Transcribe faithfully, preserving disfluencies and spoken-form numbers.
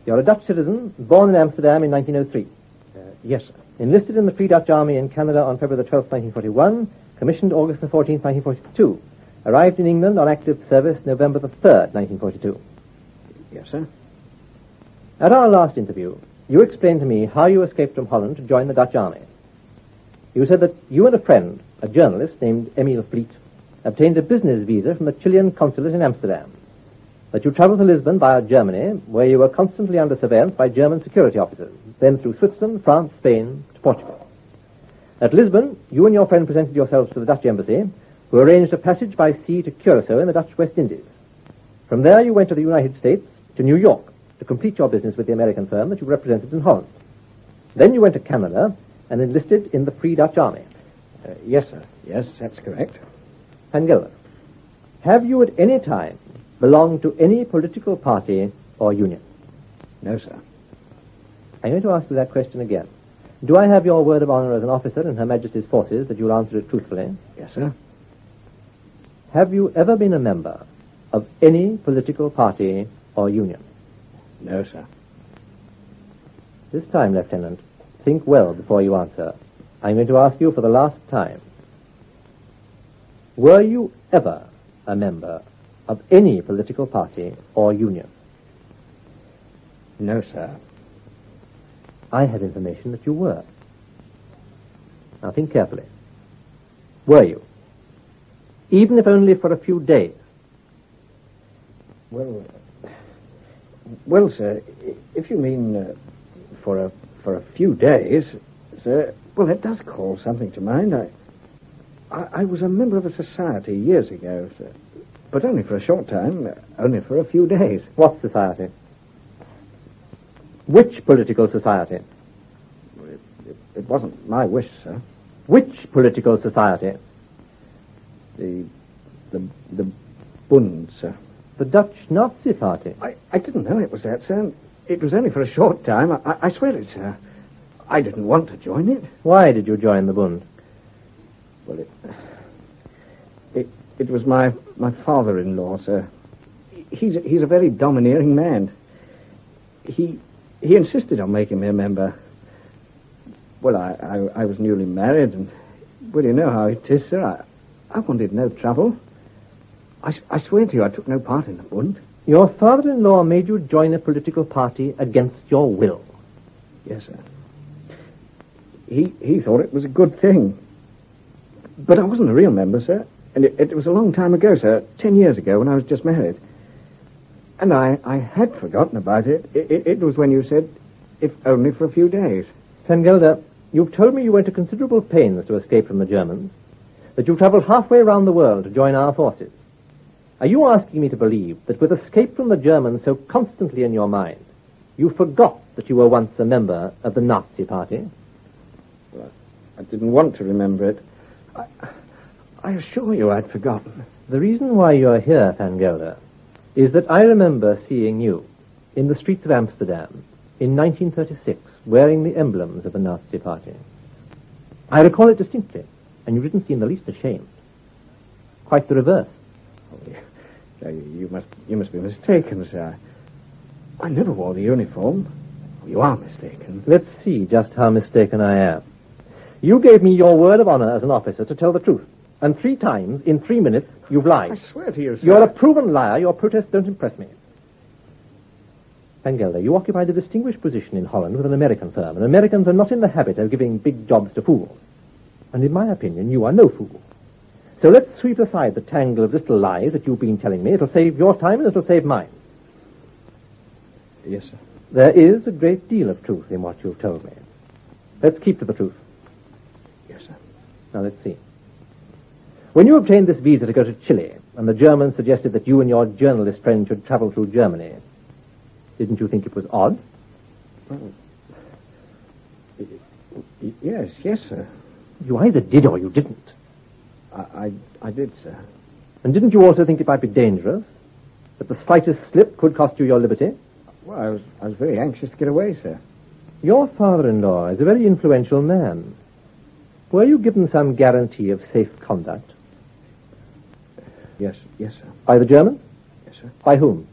You're a Dutch citizen, born in Amsterdam in nineteen oh three. Uh, yes, sir. Enlisted in the Free Dutch Army in Canada on February the twelfth, nineteen forty-one. Commissioned August the fourteenth, nineteen forty-two. Arrived in England on active service November the third, nineteen forty-two. Yes, sir. At our last interview, you explained to me how you escaped from Holland to join the Dutch Army. You said that you and a friend, a journalist named Emil Fleet, obtained a business visa from the Chilean consulate in Amsterdam. That you traveled to Lisbon via Germany, where you were constantly under surveillance by German security officers, then through Switzerland, France, Spain, to Portugal. At Lisbon, you and your friend presented yourselves to the Dutch embassy, who arranged a passage by sea to Curacao in the Dutch West Indies. From there you went to the United States, to New York, to complete your business with the American firm that you represented in Holland. Then you went to Canada and enlisted in the Free Dutch Army. Uh, yes, sir. Yes, that's correct. Van Gelder, have you at any time belonged to any political party or union? No, sir. I'm going to ask you that question again. Do I have your word of honor as an officer in Her Majesty's forces that you'll answer it truthfully? Yes, sir. Have you ever been a member of any political party or union? No, sir. This time, Lieutenant, think well before you answer. I'm going to ask you for the last time. Were you ever a member of any political party or union? No, sir. I had information that you were. Now think carefully. Were you? Even if only for a few days. Well, well, sir, if you mean uh, for a for a few days, sir, well, it does call something to mind. I, I, I was a member of a society years ago, sir, but only for a short time, uh, only for a few days. What society? Which political society? It, it, it wasn't my wish, sir. Which political society? The the the Bund, sir. The Dutch Nazi Party. I, I didn't know it was that, sir. It was only for a short time. I, I swear it, sir. I didn't want to join it. Why did you join the Bund? Well, it it it was my my father-in-law, sir. He's he's a very domineering man. He he insisted on making me a member. Well, I I, I was newly married, and well, you know how it is, sir. I I wanted no trouble. I, I swear to you, I took no part in the Bund. Your father-in-law made you join a political party against your will. Yes, sir. He he thought it was a good thing. But I wasn't a real member, sir. And it, it was a long time ago, sir. Ten years ago, when I was just married. And I, I had forgotten about it. It, it. it was when you said, if only for a few days. Van Gelder, you've told me you went to considerable pains to escape from the Germans, that you travelled halfway around the world to join our forces. Are you asking me to believe that with escape from the Germans so constantly in your mind, you forgot that you were once a member of the Nazi Party? Well, I didn't want to remember it. I, I assure you I'd forgotten. The reason why you're here, Van Gelder, is that I remember seeing you in the streets of Amsterdam in nineteen thirty-six wearing the emblems of the Nazi Party. I recall it distinctly, and you didn't seem the least ashamed. Quite the reverse. Oh, yeah. You must you must be mistaken, sir. I never wore the uniform. Oh, you are mistaken. Let's see just how mistaken I am. You gave me your word of honor as an officer to tell the truth, and three times, in three minutes, you've lied. I swear to you, sir. You're a proven liar. Your protests don't impress me. Van Gelder, you occupied a distinguished position in Holland with an American firm, and Americans are not in the habit of giving big jobs to fools. And in my opinion, you are no fool. So let's sweep aside the tangle of little lies that you've been telling me. It'll save your time and it'll save mine. Yes, sir. There is a great deal of truth in what you've told me. Let's keep to the truth. Yes, sir. Now, let's see. When you obtained this visa to go to Chile, and the Germans suggested that you and your journalist friend should travel through Germany, didn't you think it was odd? Well, yes, yes, sir. You either did or you didn't. I, I, I did, sir. And didn't you also think it might be dangerous? That the slightest slip could cost you your liberty? Well, I was, I was very anxious to get away, sir. Your father-in-law is a very influential man. Were you given some guarantee of safe conduct? Yes, yes, sir. By the Germans? Yes, sir. By whom?